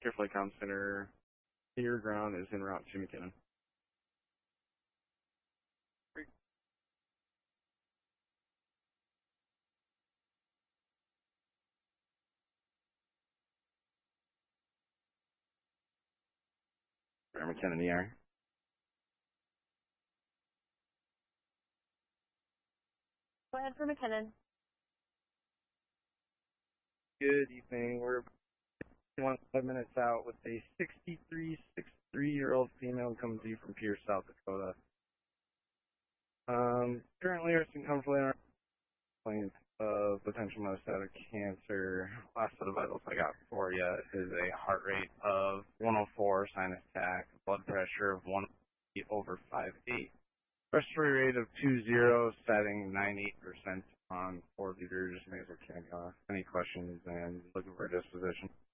Air Flight Comm Center, your ground is en route to McKinnon. McKinnon ER. Go ahead for McKinnon. Good evening. We're 5 minutes out with a 63-year-old female coming to you from Pierce, South Dakota. Currently, our comfortably complaint of potential metastatic cancer. Last set of vitals I got for you is a heart rate of 104, sinus tach, blood pressure of 1/5/8. Respiratory rate of 20, setting 98% on 4 liters nasal cannula. Any questions and looking for a disposition?